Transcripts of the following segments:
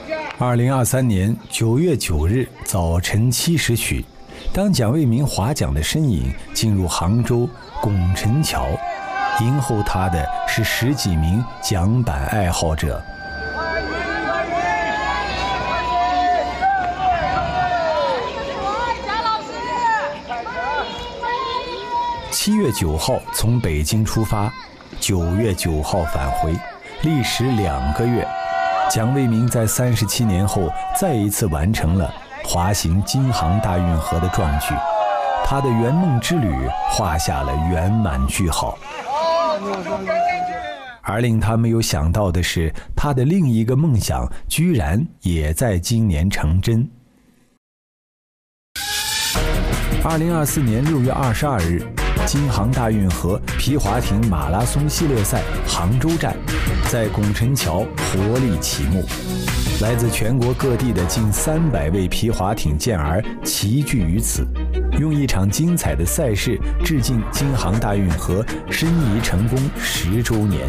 2023年9月9日早晨7时许，当蒋卫民划桨的身影进入杭州拱辰桥，迎候他的是10几名桨板爱好者。7月9号从北京出发，9月9号返回，历时2个月。蒋卫民在37年后再一次完成了滑行京杭大运河的壮举，他的圆梦之旅画下了圆满句号。而令他没有想到的是，他的另一个梦想居然也在今年成真。2024年6月22日，京杭大运河皮划艇马拉松系列赛杭州站在拱辰桥活力启幕，来自全国各地的近300位皮划艇健儿齐聚于此，用一场精彩的赛事致敬京杭大运河申遗成功10周年。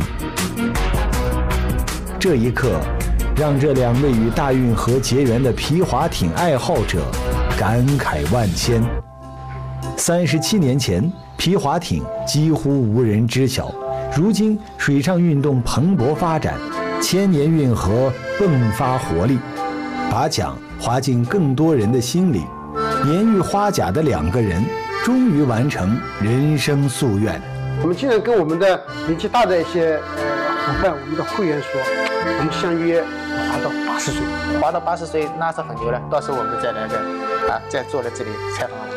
这一刻，让这2位与大运河结缘的皮划艇爱好者感慨万千。37年前，皮划艇几乎无人知晓，如今水上运动蓬勃发展，千年运河迸发活力，把桨划进更多人的心里。年逾花甲的2个人终于完成人生夙愿。 我们经常跟我们的年纪大的一些伙伴，我们的会员说，我们相约划到80岁， 划到80岁那是很牛了，到时候我们再来再坐在这里采访。